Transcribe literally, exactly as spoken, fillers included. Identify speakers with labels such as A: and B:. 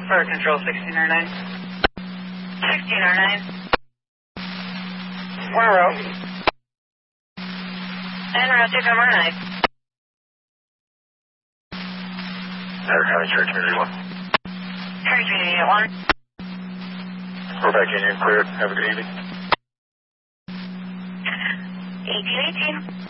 A: Fire Control sixteen R nine. sixteen R nine. One row. And row two from R nine.
B: Tyler County Church Community one.
A: Church Community one.
B: Corvac Union cleared. Have a good evening.
A: eighteen eighteen.